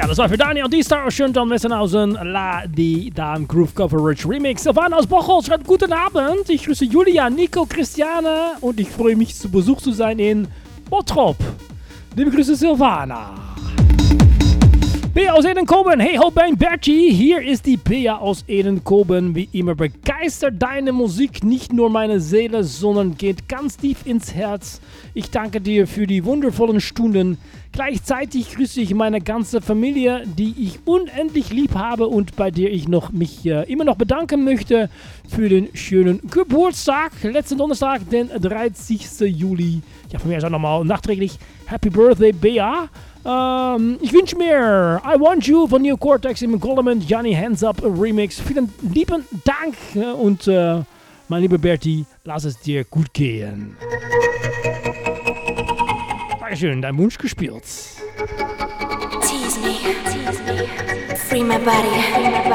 das war für Daniel D-Star aus Schöntal-Messenhausen, La Di Dam Groove Coverage Remix. Silvana aus Bocholt schreibt guten Abend. Ich grüße Julia, Nico, Christiane und ich freue mich, zu Besuch zu sein in Bottrop. Liebe Grüße, Silvana. Bea aus Edenkoben, hey ho, ben Bertie, hier ist die Bea aus Edenkoben. Wie immer begeistert deine Musik nicht nur meine Seele, sondern geht ganz tief ins Herz. Ich danke dir für die wundervollen Stunden. Gleichzeitig grüße ich meine ganze Familie, die ich unendlich lieb habe und bei der ich mich immer noch bedanken möchte für den schönen Geburtstag. Letzten Donnerstag, den 30. Juli. Ja, von mir ist auch nochmal nachträglich Happy Birthday, Bea. Ich wünsche mir I Want You von New Cortex im Goldman Johnny Hands Up Remix. Vielen lieben Dank und mein lieber Bertie, lass es dir gut gehen. Dankeschön, dein Wunsch gespielt. Tease me, free my body.